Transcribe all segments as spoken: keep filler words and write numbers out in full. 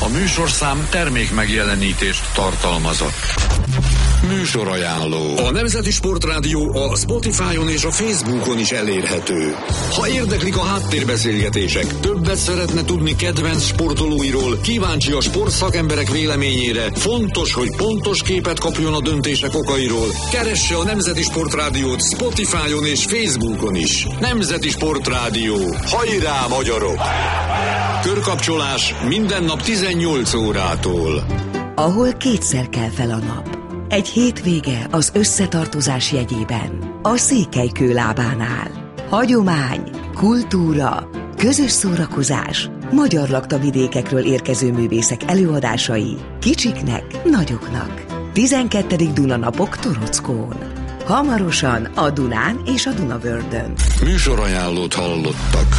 A műsorszám termék megjelenítést tartalmazott. Műsorajánló. A Nemzeti Sportrádió a Spotify-on és a Facebookon is elérhető. Ha érdeklik a háttérbeszélgetések, többet szeretne tudni kedvenc sportolóiról, kíváncsi a sportszakemberek véleményére, fontos, hogy pontos képet kapjon a döntések okairól, keresse a Nemzeti Sportrádiót Spotify-on és Facebookon is. Nemzeti Sportrádió. Hajrá, magyarok! Körkapcsolás minden nap tizennyolc órától. Ahol kétszer kell fel a nap. Egy hétvége az összetartozás jegyében. A Székelykő lábánál. Hagyomány, kultúra, közös szórakozás, magyar laktavidékekről érkező művészek előadásai, kicsiknek, nagyoknak. tizenkettedik Dunanapok Torockón. Hamarosan a Dunán és a Dunavördön. Műsorajánlót hallottak.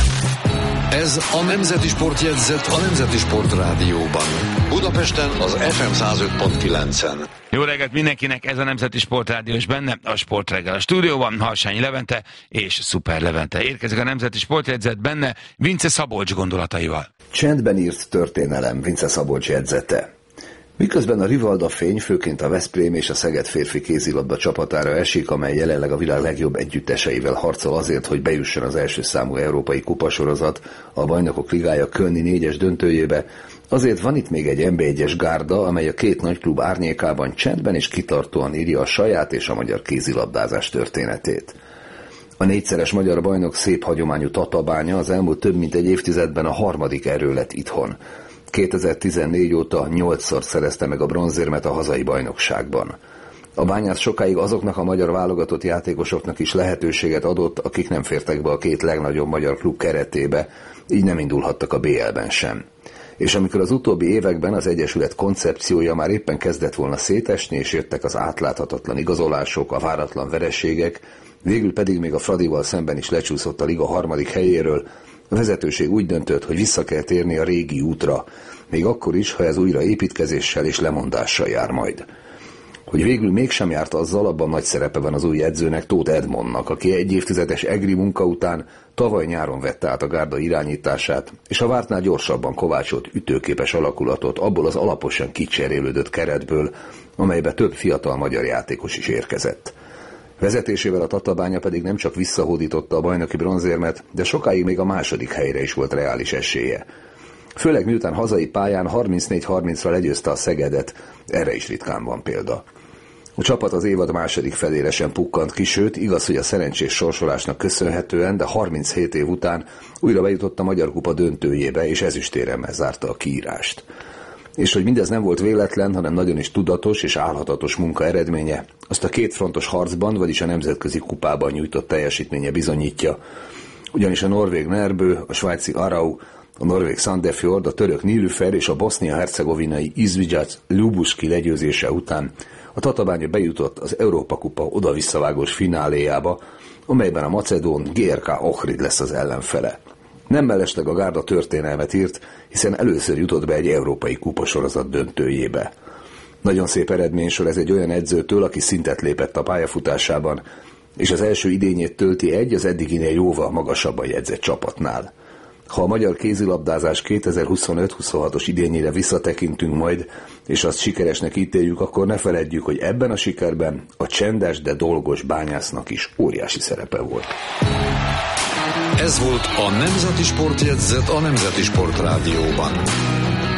Ez a Nemzeti Sportjegyzet a Nemzeti Sportrádióban. Budapesten az ef em száz öt pont kilencen. Jó reggelt mindenkinek, ez a Nemzeti Sportrádió, és benne a Sportreggel. A stúdióban Harsányi Levente és Szuper Levente. Érkezik a Nemzeti Sportjegyzet, benne Vince Szabolcs gondolataival. Csendben írt történelem, Vince Szabolcs jegyzete. Miközben a Rivalda fény főként a Veszprém és a Szeged férfi kézilabda csapatára esik, amely jelenleg a világ legjobb együtteseivel harcol azért, hogy bejusson az első számú európai kupasorozat, a Bajnokok Ligája kölni négyes döntőjébe, azért van itt még egy en bé egyes gárda, amely a két nagy klub árnyékában csendben és kitartóan írja a saját és a magyar kézilabdázás történetét. A négyszeres magyar bajnok szép hagyományú Tatabánya az elmúlt több mint egy évtizedben a harmadik erő lett itthon. kétezer-tizennégy óta nyolcszor szerezte meg a bronzérmet a hazai bajnokságban. A Bányász sokáig azoknak a magyar válogatott játékosoknak is lehetőséget adott, akik nem fértek be a két legnagyobb magyar klub keretébe, így nem indulhattak a bé el-ben sem. És amikor az utóbbi években az Egyesület koncepciója már éppen kezdett volna szétesni, és jöttek az átláthatatlan igazolások, a váratlan vereségek, végül pedig még a Fradival szemben is lecsúszott a liga harmadik helyéről, a vezetőség úgy döntött, hogy vissza kell térni a régi útra, még akkor is, ha ez újra építkezéssel és lemondással jár majd. Hogy végül mégsem járt azzal, abban nagy szerepe van az új edzőnek, Tóth Edmondnak, aki egy évtizedes egri munka után tavaly nyáron vette át a gárda irányítását, és a vártnál gyorsabban kovácsolt ütőképes alakulatot abból az alaposan kicserélődött keretből, amelybe több fiatal magyar játékos is érkezett. Vezetésével a Tatabánya pedig nem csak visszahódította a bajnoki bronzérmet, de sokáig még a második helyre is volt reális esélye. Főleg miután hazai pályán harmincnégy harmincra legyőzte a Szegedet, erre is ritkán van példa. A csapat az évad második felére sem pukkant ki, sőt, igaz, hogy a szerencsés sorsolásnak köszönhetően, de harminchét év után újra bejutott a Magyar Kupa döntőjébe, és ezüstéremmel zárta a kiírást. És hogy mindez nem volt véletlen, hanem nagyon is tudatos és álhatatos munka eredménye, azt a kétfrontos harcban, vagyis a nemzetközi kupában nyújtott teljesítménye bizonyítja. Ugyanis a norvég Närbö, a svájci Arau, a norvég Sandefjord, a török Nilüfer és a bosznia-hercegovinai Izvidzsac Lubuski legyőzése után a Tatabánya bejutott az Európa Kupa oda-visszavágós fináléjába, amelyben a macedón gé er ká Ohrid lesz az ellenfele. Nem mellesleg a gárda történelmet írt, hiszen először jutott be egy európai kupasorozat döntőjébe. Nagyon szép eredménysor ez egy olyan edzőtől, aki szintet lépett a pályafutásában, és az első idényét tölti egy az eddiginél jóval magasabban jegyzett csapatnál. Ha a magyar kézilabdázás kétezer-huszonöt huszonhatos idényére visszatekintünk majd, és azt sikeresnek ítéljük, akkor ne feledjük, hogy ebben a sikerben a csendes, de dolgos Bányásznak is óriási szerepe volt. Ez volt a Nemzeti Sportjegyzet a Nemzeti Sportrádióban.